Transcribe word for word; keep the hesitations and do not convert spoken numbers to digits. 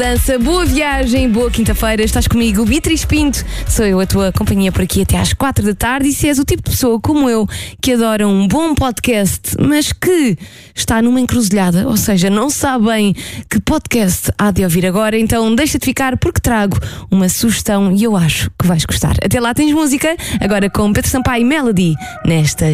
Dança, boa viagem, boa quinta-feira. Estás comigo, Beatriz Pinto. Sou eu a tua companhia por aqui até às quatro da tarde. E se és o tipo de pessoa como eu que adora um bom podcast, mas que está numa encruzilhada, ou seja, não sabe bem que podcast há de ouvir agora, então deixa-te ficar porque trago uma sugestão e eu acho que vais gostar. Até lá tens música, agora com Pedro Sampaio e Melody, nesta